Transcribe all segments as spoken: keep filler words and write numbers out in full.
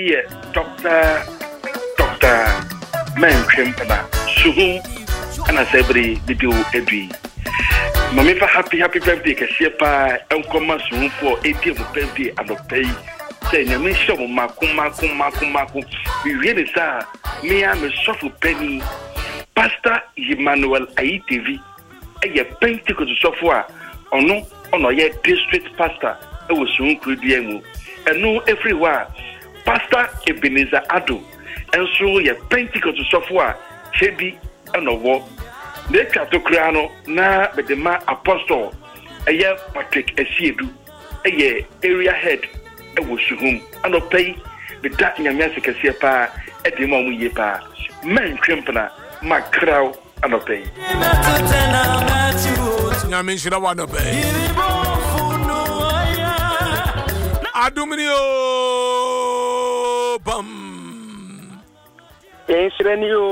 Yeah, Doctor Doctor Menchempana Suhu and a Sebri Bidu Edri. Mamifa happy happy birthday, Kashipa, and come soon for eightieth birthday and a pay. Say, Namisha, Maku Maku Maku Maku. We really saw me, I'm a soft penny. Pastor Emmanuel A T V. A Pentecost software or no, on a district pastor. I was soon Kudiemu. And no everywhere. Pastor Ebenezer Ado. And so your Pentecost software, Chebi and a war. The Catocrano, na Bedema Apostle, a year Patrick Esiedu, a year area head, a wusum, and a pay the Datin America Sepa at the moment yepa. Man Crimpana, my crow, and a pay. I mean, should I want to pay? Aduminio Bum. Yes, Renio.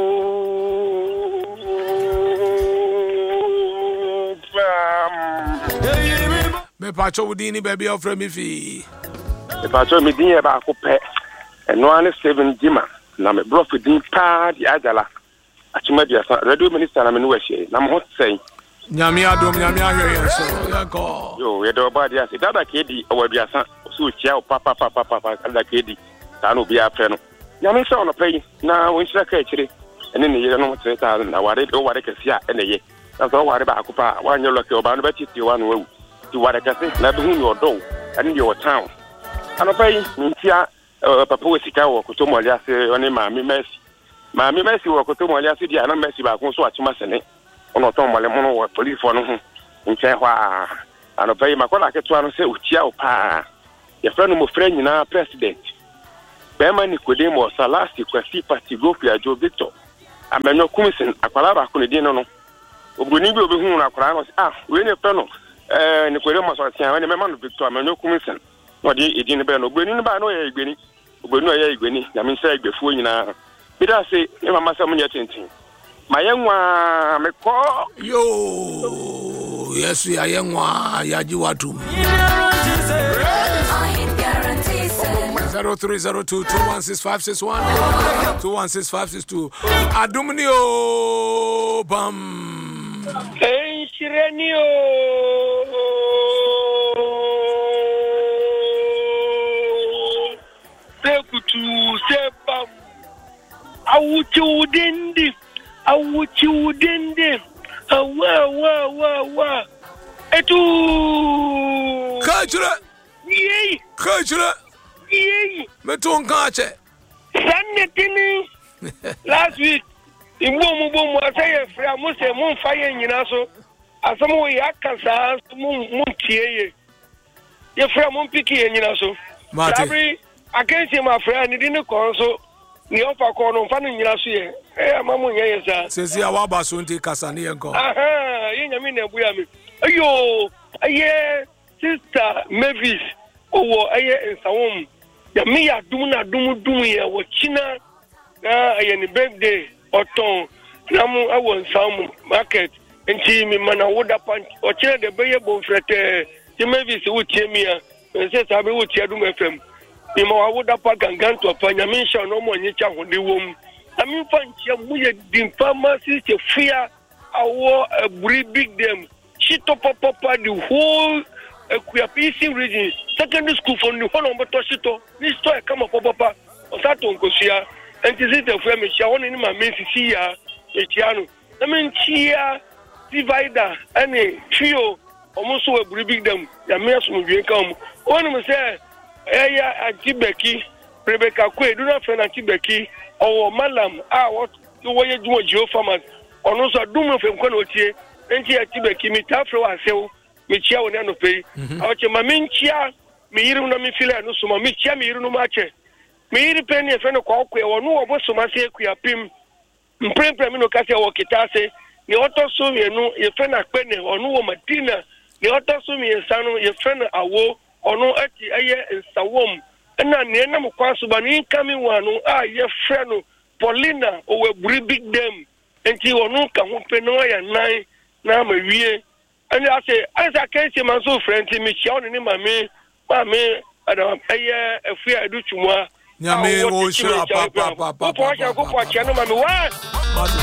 Me pacho wudini baby offer me fee. Me pacho me din ba ko pe. Eno ane seven dima na me bro din pa di ajala. Achima dia sa radio minister na me no hye. Na mo say. Nyame adom nyame ahwe so. Ya go. Yo, ye do ba dia se dada ke di o bia sa so chia o papa papa papa dada ke di. Ta no bia fe no. Nyame se ono pe na won hira ka kire. Ene ne ye no three thousand na ware o ware kesia ene ye. Na so ware ba ko pa wa nyo loke o ba no ba titi wa no wu. Ti ware kase na be hu no do ene ye o town. Ano pe ntia papa we sika wo ko to mo ali ase oni ma mi Messi. Ma mi Messi wo ko to mo ali ase dia na Messi ba ko so achima sene. Ono to mo le mo no police for no hu. Ntia hwa ano pe ma ko na ke to ano se utia o pa. Ye fra no mo fra nyina president. Bema Nicodemus Salasti Kwasi Party go for Joe Victor. Amenyo kumisen akwala ba ko ne din no no. Obuni bi obehu na akwala no ah we ne pe no eh Nicodemus Salasti we ne mema no Victor amenyo kumisen. No di edin be no obuni no ba no ye igbeni. Obuni no ye igbeni. Na me say igbefuo nyina. Bi da say e mama sam nya tintin. Mayenwa me ko yo yes ya yenwa ya jiwatum. zero three zero two two one six five six one two one six five six two Adumunio Bam. Hey, Shirenio. Sekutu sebam. Awuchu dindi. Awuchu dindi. Awa wa wa wa. Etu. Kajra. Yey. Kajra. Yey. Meton kache. Sunday tini. Last week. Imbo mbo mo asay fra mo se mo faye nyina so. Asamo we akasa mo mo tie ye fra mo piki ye nyina so. Sabri akensi ma fra ni di ne kon so. Ni ofa ko no fa no nyina so ye. Eh amamu nya ye sa. Sesi awa ba so nti kasa ne yenko. Aha, ye nyame na ebuya mi. Ayo, aye sister Mavis. Owo aye nsawom. Ya mi ya dum na dum dum ye wo china. Na aye ni birthday oton na mu awo nsawom market. Nti mi mana woda pan o china de beye bo frete. Ti Mavis wo tie mi a. Nse sabe wo tie dum F M. Mi ma woda pa gangan to pa nya mi sha no mo nyi cha hode wom. Ami fanchia mu ye din pharmacy che fia awo buri big them. Shito papa papa the whole Kuapisi region secondary school for the whole of Toshito. This story come up papa. Osato nkosia. Antisite fue me chia woni ni ma mesisi ya echiano. Na me chia divider ani trio omuso we buri big them. Ya me aso mdwen kam. Woni me say eya Antibeki Rebecca Kwe do not friend Antibeki or Malam ah what you way you Geo farmers. Ono so dum fem kwa no tie. Enti Antibeki mi tafro asew. Me chia woni no pay. Awoche ma me chia me yiru na me file no so ma me chia me yiru no ma che. Me yiri penny e fe no kwa okwe wonu obo so ma se akuapim. Mprempre me no kase wo kitase. Ni oto so me no ye fe na pe ne onu wo Madina. Ni oto so me nsano ye fe na awo onu ati aye nsawom. Na ne na mo kwa so ba ni kami wanu a ye fe no Paulina o we buri big dem. Enti wonu ka ho pe no ya nan na ma wie. And I say, as I can't see my so friend, me, she only my me, my me, and I, a fear I do to moi, Nyame wo shira papa papa. Papa, papa, papa, papa,